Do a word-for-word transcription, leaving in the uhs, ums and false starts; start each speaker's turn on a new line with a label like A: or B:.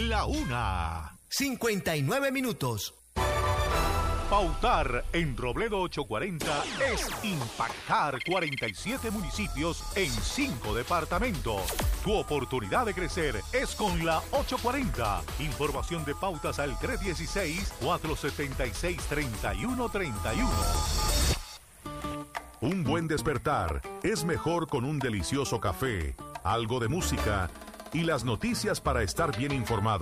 A: La una. cincuenta y nueve minutos.
B: Pautar en Robledo ochocientos cuarenta es impactar cuarenta y siete municipios en cinco departamentos. Tu oportunidad de crecer es con la ochocientos cuarenta. Información de pautas al tres uno seis, cuatro siete seis, tres uno tres uno.
C: Un buen despertar es mejor con un delicioso café, algo de música y las noticias para estar bien informado.